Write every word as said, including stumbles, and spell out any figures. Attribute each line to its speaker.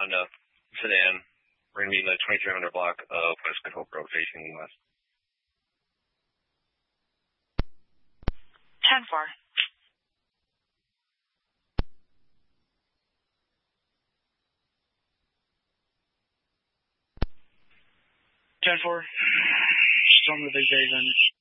Speaker 1: on the sedan. We're going to be in the twenty-three hundred block of West Good Hope Road facing west.
Speaker 2: ten four. ten four. Storm the big days on it.